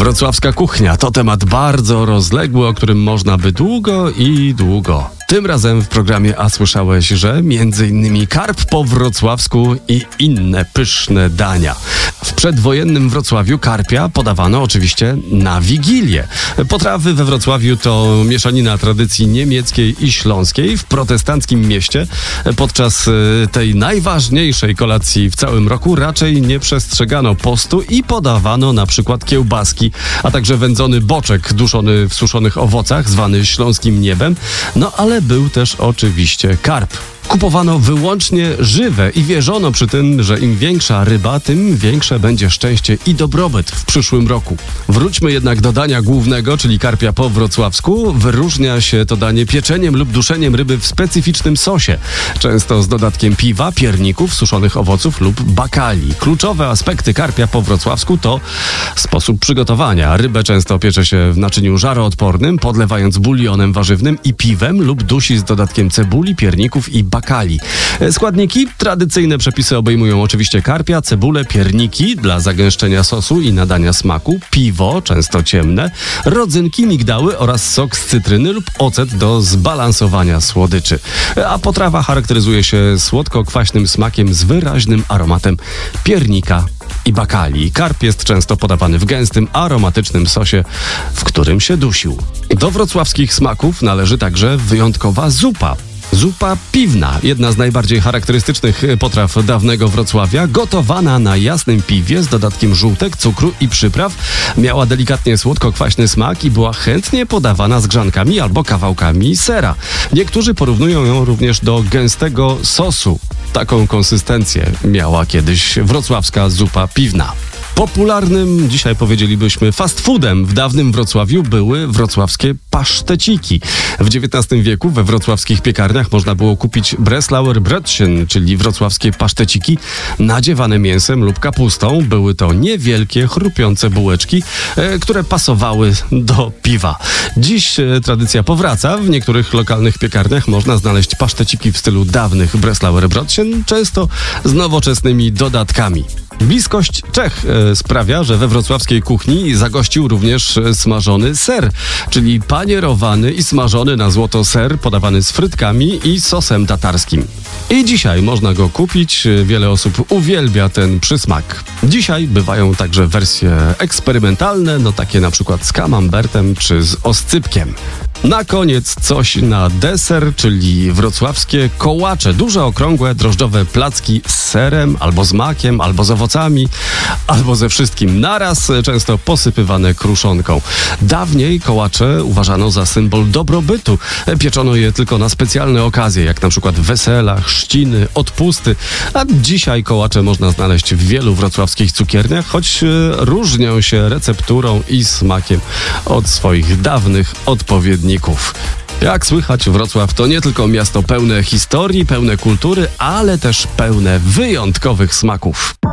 Wrocławska kuchnia to temat bardzo rozległy, o którym można by długo i długo. Tym razem w programie A słyszałeś, że m.in. karp po wrocławsku i inne pyszne dania. W przedwojennym Wrocławiu karpia podawano oczywiście na Wigilię. Potrawy we Wrocławiu to mieszanina tradycji niemieckiej i śląskiej. W protestanckim mieście podczas tej najważniejszej kolacji w całym roku raczej nie przestrzegano postu i podawano na przykład kiełbaski, a także wędzony boczek duszony w suszonych owocach, zwany śląskim niebem. No ale był też oczywiście karp. Kupowano wyłącznie żywe i wierzono przy tym, że im większa ryba, tym większe będzie szczęście i dobrobyt w przyszłym roku. Wróćmy jednak do dania głównego, czyli karpia po wrocławsku. Wyróżnia się to danie pieczeniem lub duszeniem ryby w specyficznym sosie, często z dodatkiem piwa, pierników, suszonych owoców lub bakali. Kluczowe aspekty karpia po wrocławsku to sposób przygotowania. Rybę często piecze się w naczyniu żaroodpornym, podlewając bulionem warzywnym i piwem lub dusi z dodatkiem cebuli, pierników i bakali. Składniki. Tradycyjne przepisy obejmują oczywiście karpia, cebulę, pierniki dla zagęszczenia sosu i nadania smaku, piwo, często ciemne, rodzynki, migdały oraz sok z cytryny lub ocet do zbalansowania słodyczy. A potrawa charakteryzuje się słodko-kwaśnym smakiem z wyraźnym aromatem piernika i bakali. Karp jest często podawany w gęstym, aromatycznym sosie, w którym się dusił. Do wrocławskich smaków należy także wyjątkowa zupa. Zupa piwna, jedna z najbardziej charakterystycznych potraw dawnego Wrocławia, gotowana na jasnym piwie z dodatkiem żółtek, cukru i przypraw, miała delikatnie słodko-kwaśny smak i była chętnie podawana z grzankami albo kawałkami sera. Niektórzy porównują ją również do gęstego sosu. Taką konsystencję miała kiedyś wrocławska zupa piwna. Popularnym, dzisiaj powiedzielibyśmy, fast foodem w dawnym Wrocławiu były wrocławskie paszteciki. W XIX wieku we wrocławskich piekarniach można było kupić Breslauer Brötchen, czyli wrocławskie paszteciki nadziewane mięsem lub kapustą. Były to niewielkie, chrupiące bułeczki, które pasowały do piwa. Dziś tradycja powraca. W niektórych lokalnych piekarniach można znaleźć paszteciki w stylu dawnych Breslauer Brötchen, często z nowoczesnymi dodatkami. Bliskość Czech sprawia, że we wrocławskiej kuchni zagościł również smażony ser, czyli panierowany i smażony na złoto ser podawany z frytkami i sosem tatarskim. I dzisiaj można go kupić, wiele osób uwielbia ten przysmak. Dzisiaj bywają także wersje eksperymentalne, takie na przykład z camembertem czy z oscypkiem. Na koniec coś na deser, czyli wrocławskie kołacze. Duże, okrągłe, drożdżowe placki z serem, albo z makiem, albo z owocami, albo ze wszystkim naraz, często posypywane kruszonką. Dawniej kołacze uważano za symbol dobrobytu. Pieczono je tylko na specjalne okazje, jak na przykład wesela, chrzciny, odpusty. A dzisiaj kołacze można znaleźć w wielu wrocławskich cukierniach, choć różnią się recepturą i smakiem od swoich dawnych odpowiedników. Jak słychać, Wrocław to nie tylko miasto pełne historii, pełne kultury, ale też pełne wyjątkowych smaków.